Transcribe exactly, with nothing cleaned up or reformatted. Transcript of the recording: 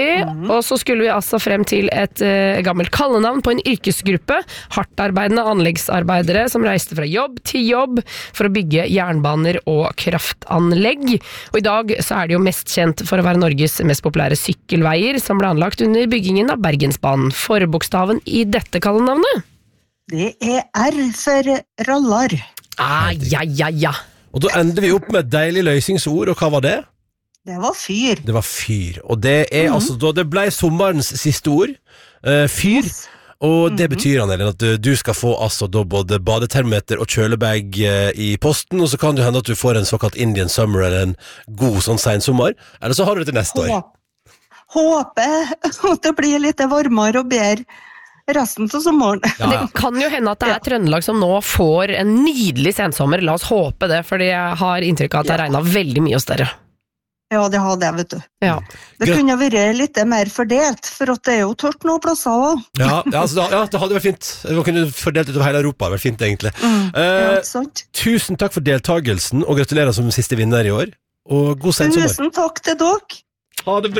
Mm. Og så skulle vi altså frem til et uh, gammelt kallenavn på en yrkesgruppe, hardtarbeidende anleggsarbeidere som reiste fra jobb til jobb for å bygge jernbaner og kraftanlegg. Og i dag så er det jo mest kjent for å være Norges mest populære sykkelveier, som ble anlagt under byggingen av Bergensbanen. Forbokstaven i dette kallenavnet? Det er R for rallar. Ah, ja, ja, ja. Og da ender vi opp med et deilig løsningsord, og hva var det? Det var fyr. Det var fyr, og det er mm. altså da det ble sommerens siste ord, uh, fyr, yes. Og det mm-hmm. betyr, Annelien, at du, du skal få altså da både badetermometer og kjølebag uh, i posten, og så kan det hende at du får en såkalt Indian Summer, eller en god sånn sen sommer, eller så har du det til neste år. Håper at det blir litt varmere og bedre resten til sommeren. Ja. Det kan jo hende at det er Trøndelag som nå får en nydelig sensommer, la oss håpe det, fordi jeg har inntrykk av at det har regnet veldig mye større. Ja, det har det, vet du. Ja. Det kunne vært litt mer fordelt, for at det er jo tørt noen plasser også. Ja, altså, da, ja, det hadde vært fint. Det kunne fordelt utover hele Europa, det hadde vært fint egentlig. Mm, ja, sant. Uh, tusen takk for deltagelsen, og gratulerer som siste vinner i år. Og god sensommer. Tusen takk til dere. Ha det bra.